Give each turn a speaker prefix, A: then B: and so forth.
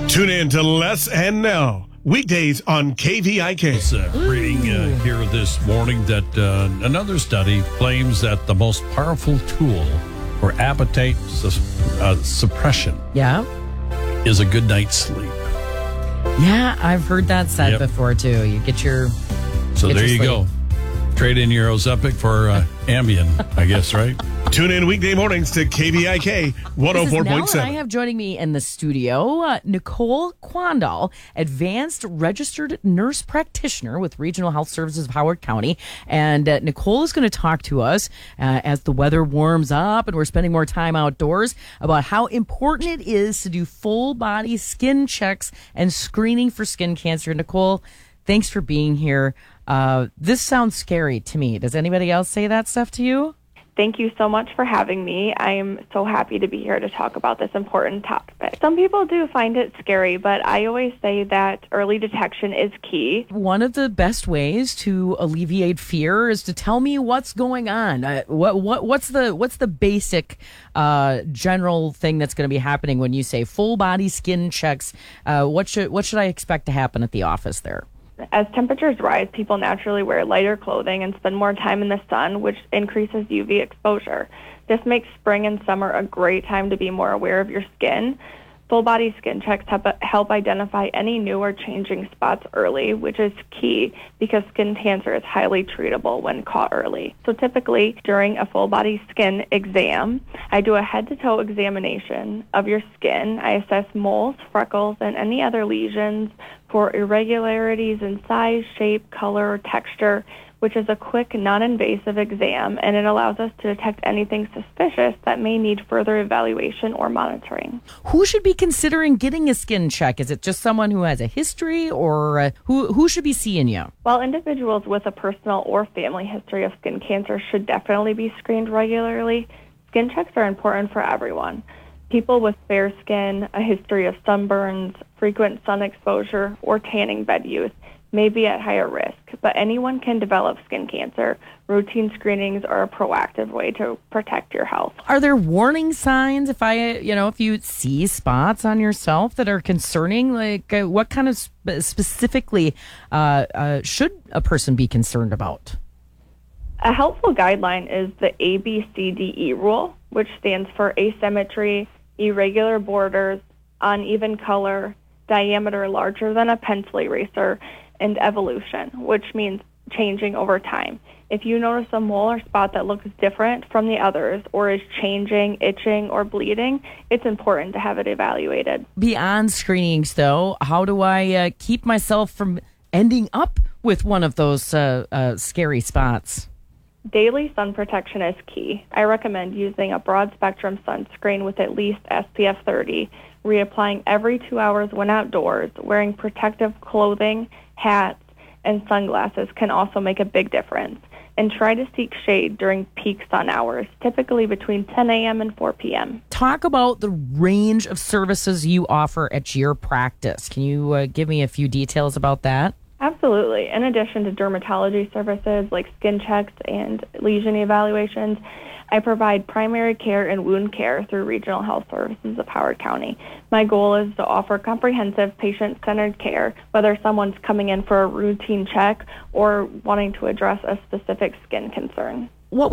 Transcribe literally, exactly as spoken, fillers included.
A: Tune in to Les and Nell, weekdays on K V I K.
B: I was uh, reading uh, here this morning that uh, another study claims that the most powerful tool for appetite sus- uh, suppression
C: Yeah.
B: is a good night's sleep.
C: Yeah, I've heard that said
B: Yep.
C: before, too. You get your...
B: So
C: Get
B: there
C: your
B: you
C: sleep.
B: go. Trade in your Ozempic for uh, Ambien, I guess, right?
A: Tune in weekday mornings to K V I K one oh
C: This is
A: four
C: Nell,
A: point
C: and
A: seven.
C: I have joining me in the studio uh, Nicole Quandal, advanced registered nurse practitioner with Regional Health Services of Howard County. And uh, Nicole is going to talk to us uh, as the weather warms up and we're spending more time outdoors about how important it is to do full body skin checks and screening for skin cancer. Nicole, thanks for being here. Uh, this sounds scary to me. Does anybody else say that stuff to you?
D: Thank you so much for having me. I am so happy to be here to talk about this important topic. Some people do find it scary, but I always say that early detection is key.
C: One of the best ways to alleviate fear is to tell me what's going on. Uh, what what what's the what's the basic uh, general thing that's going to be happening when you say full body skin checks? Uh, what should what should I expect to happen at the office there?
D: As temperatures rise, people naturally wear lighter clothing and spend more time in the sun, which increases U V exposure. This makes spring and summer a great time to be more aware of your skin. Full-body skin checks help identify any new or changing spots early, which is key because skin cancer is highly treatable when caught early. So typically, during a full-body skin exam, I do a head-to-toe examination of your skin. I assess moles, freckles, and any other lesions for irregularities in size, shape, color, or texture, which is a quick, non-invasive exam, and it allows us to detect anything suspicious that may need further evaluation or monitoring.
C: Who should be considering getting a skin check? Is it just someone who has a history, or uh, who who should be seeing you?
D: While individuals with a personal or family history of skin cancer should definitely be screened regularly, skin checks are important for everyone. People with fair skin, a history of sunburns, frequent sun exposure, or tanning bed use may be at higher risk, but anyone can develop skin cancer. Routine screenings are a proactive way to protect your health.
C: Are there warning signs if I, you know, if you see spots on yourself that are concerning? Like, uh, what kind of sp- specifically uh, uh, should a person be concerned about?
D: A helpful guideline is the A B C D E rule, which stands for asymmetry, irregular borders, uneven color, diameter larger than a pencil eraser, and evolution, which means changing over time. If you notice a mole or spot that looks different from the others or is changing, itching, or bleeding, it's important to have it evaluated.
C: Beyond screenings, though, how do I uh, keep myself from ending up with one of those uh, uh, scary spots?
D: Daily sun protection is key. I recommend using a broad-spectrum sunscreen with at least S P F thirty, reapplying every two hours when outdoors. Wearing protective clothing, hats, and sunglasses can also make a big difference. And try to seek shade during peak sun hours, typically between ten a.m. and four p.m.
C: Talk about the range of services you offer at your practice. Can you uh, give me a few details about that?
D: Absolutely. In addition to dermatology services like skin checks and lesion evaluations, I provide primary care and wound care through Regional Health Services of Howard County. My goal is to offer comprehensive patient-centered care, whether someone's coming in for a routine check or wanting to address a specific skin concern.